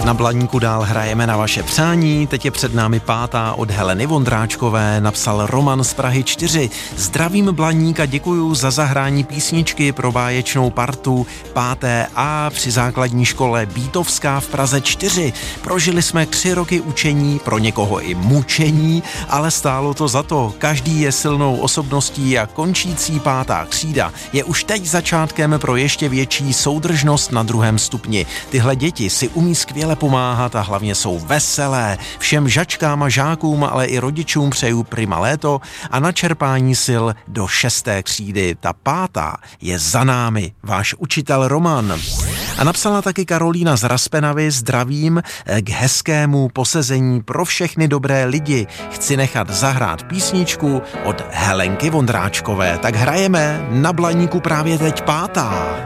Na Blaníku dál hrajeme na vaše přání, teď je před námi 5. od Heleny Vondráčkové, napsal Roman z Prahy 4. Zdravím Blaník a děkuju za zahrání písničky pro báječnou partu 5. A při základní škole Bítovská v Praze 4. Prožili jsme 3 roky učení, pro někoho i mučení, ale stálo to za to. Každý je silnou osobností a končící 5. třída je už teď začátkem pro ještě větší soudržnost na 2. stupni. Tyhle děti si umí skvěle pomáhat a hlavně jsou veselé. Všem žačkám a žákům, ale i rodičům přeju prima léto a načerpání sil do 6. třídy. Ta 5. je za námi. Váš učitel Roman. A napsala taky Karolína z Raspenavy, zdravím k hezkému posezení pro všechny dobré lidi. Chci nechat zahrát písničku od Helenky Vondráčkové. Tak hrajeme na Blaníku právě teď 5.